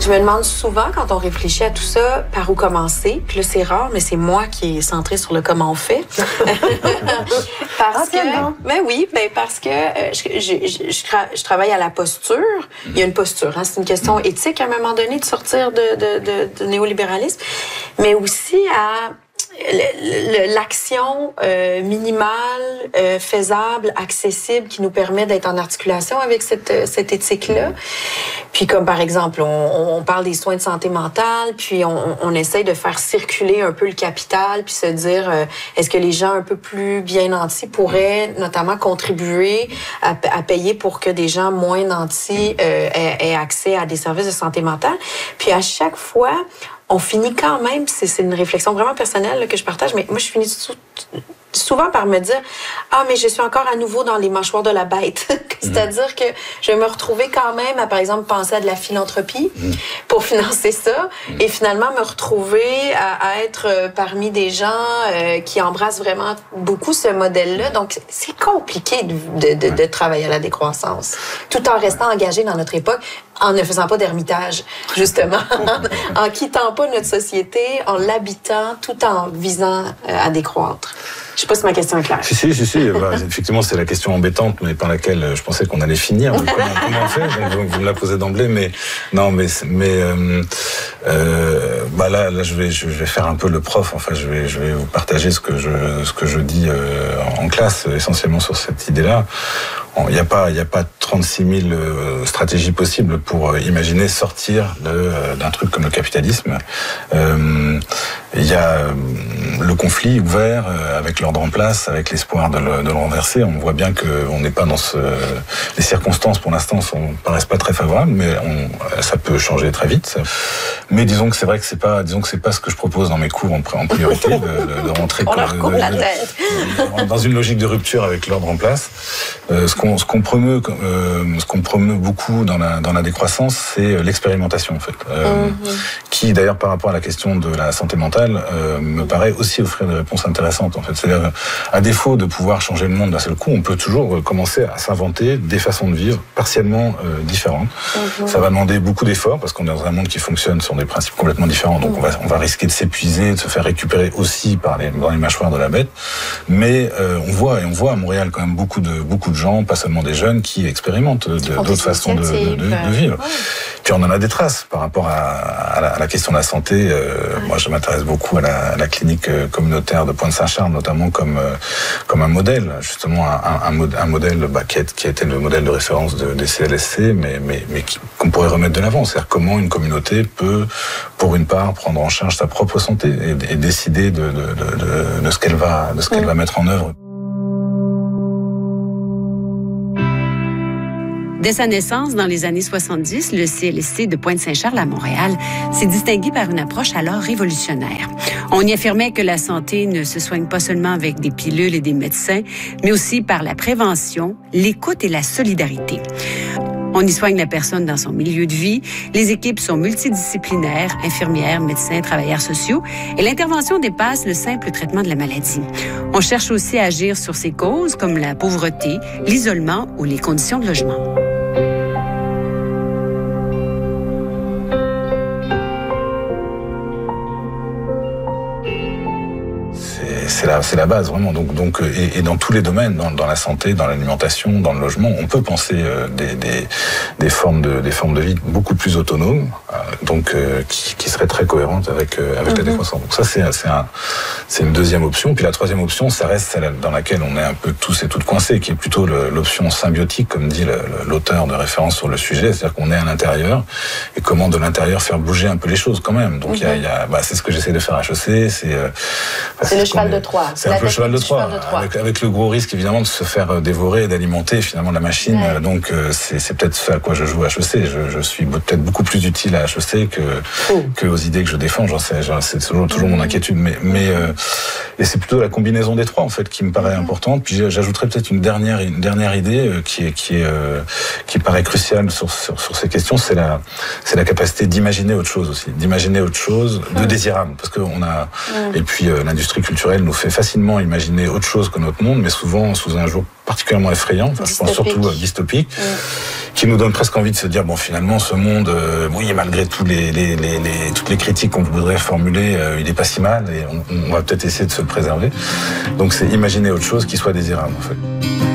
Je me demande souvent, quand on réfléchit à tout ça, par où commencer. Puis là, c'est rare, mais c'est moi qui est centrée sur le comment on fait. Parce que je travaille à la posture. Il y a une posture. Hein? C'est une question éthique, à un moment donné, de sortir de néolibéralisme. Mais aussi à l'action minimale, faisable, accessible, qui nous permet d'être en articulation avec cette éthique-là. Puis comme par exemple, on parle des soins de santé mentale, puis on essaye de faire circuler un peu le capital, puis se dire, est-ce que les gens un peu plus bien nantis pourraient notamment contribuer à payer pour que des gens moins nantis aient accès à des services de santé mentale. Puis à chaque fois, on finit quand même, c'est une réflexion vraiment personnelle là, que je partage, mais moi je finis souvent par me dire « Ah, mais je suis encore à nouveau dans les mâchoires de la bête. » C'est-à-dire que je vais me retrouver quand même à, par exemple, penser à de la philanthropie pour financer ça et finalement me retrouver à être parmi des gens qui embrassent vraiment beaucoup ce modèle-là. Donc, c'est compliqué de travailler à la décroissance, tout en restant engagé dans notre époque, en ne faisant pas d'ermitage, justement, en quittant pas notre société, en l'habitant, tout en visant à décroître. Je sais pas si ma question est claire. Si. Effectivement, c'est la question embêtante, mais par laquelle je pensais qu'on allait finir. Comment on fait? Donc, vous me la posez d'emblée, mais non, là, je vais faire un peu le prof. Enfin, je vais vous partager ce que je dis en classe, essentiellement sur cette idée-là. Il n'y a pas 36 000 stratégies possibles pour imaginer sortir d'un truc comme le capitalisme. Il y a le conflit ouvert avec l'ordre en place, avec l'espoir de le renverser. On voit bien qu'on n'est pas dans les circonstances pour l'instant ne paraissent pas très favorables, mais ça peut changer très vite. Mais disons que c'est vrai que c'est pas ce que je propose dans mes cours en priorité, de rentrer dans une logique de rupture avec l'ordre en place. Ce qu'on promeut beaucoup dans la décroissance, c'est l'expérimentation en fait, qui d'ailleurs par rapport à la question de la santé mentale me paraît aussi offrir des réponses intéressantes en fait. C'est-à-dire, à défaut de pouvoir changer le monde d'un seul coup, on peut toujours commencer à s'inventer des façons de vivre partiellement différentes. Ça va demander beaucoup d'efforts parce qu'on est dans un monde qui fonctionne sur des principes complètement différents, donc on va risquer de s'épuiser, de se faire récupérer aussi dans les mâchoires de la bête. Mais on voit à Montréal quand même beaucoup de gens, pas seulement des jeunes, qui expérimentent d'autres façons de vivre. Puis on en a des traces par rapport à la question de la santé. Moi, je m'intéresse beaucoup à la clinique communautaire de Pointe-Saint-Charles, notamment comme un modèle, justement un modèle qui a été le modèle de référence des CLSC, mais qu'on pourrait remettre de l'avant. C'est-à-dire comment une communauté peut, pour une part, prendre en charge sa propre santé et décider de ce qu'elle va mettre en œuvre. Dès sa naissance, dans les années 70, le CLSC de Pointe-Saint-Charles à Montréal s'est distingué par une approche alors révolutionnaire. On y affirmait que la santé ne se soigne pas seulement avec des pilules et des médecins, mais aussi par la prévention, l'écoute et la solidarité. On y soigne la personne dans son milieu de vie. Les équipes sont multidisciplinaires, infirmières, médecins, travailleurs sociaux, et l'intervention dépasse le simple traitement de la maladie. On cherche aussi à agir sur ses causes comme la pauvreté, l'isolement ou les conditions de logement. C'est la base vraiment. Donc et dans tous les domaines, dans la santé, dans l'alimentation, dans le logement, on peut penser des formes de vie beaucoup plus autonomes, qui seraient très cohérentes avec la décroissance. Donc ça c'est une deuxième option. Puis la troisième option, ça reste celle dans laquelle on est un peu tous et toutes coincés, qui est plutôt l'option symbiotique, comme dit l'auteur de référence sur le sujet, c'est-à-dire qu'on est à l'intérieur et comment de l'intérieur faire bouger un peu les choses quand même. Donc c'est ce que j'essaie de faire à HEC. C'est le cheval de Troie. C'est un peu le cheval de Troie, avec le gros risque évidemment de se faire dévorer et d'alimenter finalement la machine. Ouais. Donc c'est peut-être ce à quoi je joue à HEC. Je suis peut-être beaucoup plus utile à HEC que aux idées que je défends. C'est toujours mon inquiétude. Mais et c'est plutôt la combinaison des trois en fait qui me paraît importante. Puis j'ajouterais peut-être une dernière idée qui paraît cruciale sur ces questions. C'est la capacité d'imaginer autre chose aussi, de désirable, parce que et puis l'industrie culturelle nous fait fait facilement imaginer autre chose que notre monde, mais souvent sous un jour particulièrement effrayant, enfin, je pense surtout dystopique, qui nous donne presque envie de se dire, bon, finalement, ce monde, oui, malgré toutes les critiques qu'on voudrait formuler, il est pas si mal, et on va peut-être essayer de se le préserver. Donc c'est imaginer autre chose qui soit désirable, en fait.